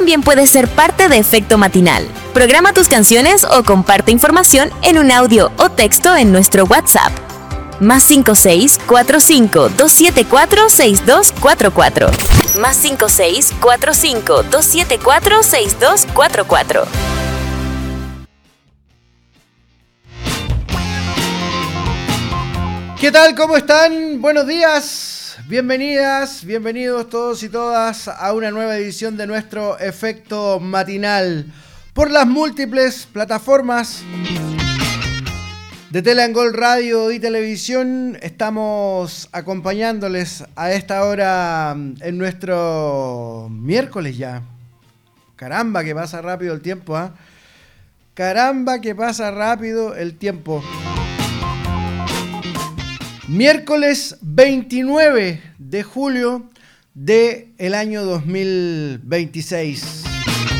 también puedes ser parte de Efecto Matinal. Programa tus canciones o comparte información en un audio o texto en nuestro WhatsApp. +56 45 274 6244. +56 45 274 6244. ¿Qué tal? ¿Cómo están? Buenos días, bienvenidas, bienvenidos todos y todas a una nueva edición de nuestro Efecto Matinal por las múltiples plataformas de Tele-Angol Radio y Televisión. Estamos acompañándoles a esta hora en nuestro miércoles ya. Caramba, que pasa rápido el tiempo, ¿eh? Caramba, que pasa rápido el tiempo. Miércoles 29 de julio del año 2026.